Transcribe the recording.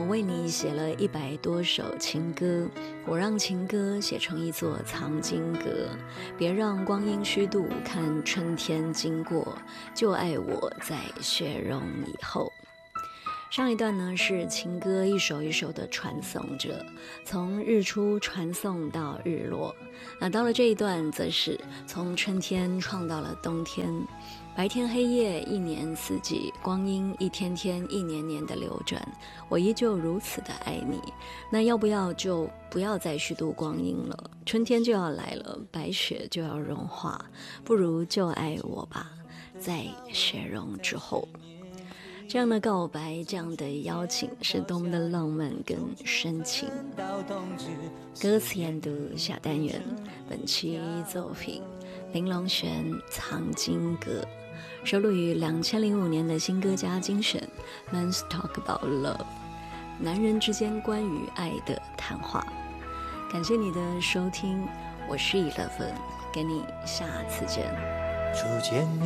为你写了100多首情歌，我让情歌写成一座藏经阁，别让光阴虚度，看春天经过，就爱我在雪融以后。上一段呢是情歌一首一首的传颂着，从日出传颂到日落。那到了这一段则是从春天创到了冬天，白天黑夜一年四季，光阴一天天一年年的流转，我依旧如此的爱你。那要不要就不要再虚度光阴了，春天就要来了，白雪就要融化，不如就爱我吧，在雪融之后。这样的告白，这样的邀请是多么的浪漫跟深情。歌词研读小单元，本期作品林隆璇《藏经阁》，收录于2005年的新歌家精选 Men's Talk About Love， 男人之间关于爱的谈话。感谢你的收听，我是11，跟你下次见。 初见